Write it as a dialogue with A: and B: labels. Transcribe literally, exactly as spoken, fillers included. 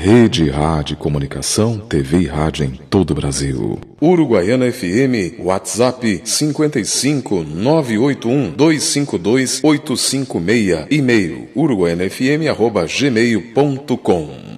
A: Rede Rádio Comunicação, T V e rádio em todo o Brasil.
B: Uruguaiana F M, WhatsApp cinco cinco nove oito um dois cinco dois oito cinco seis, e-mail uruguaianafm arroba gmail ponto com.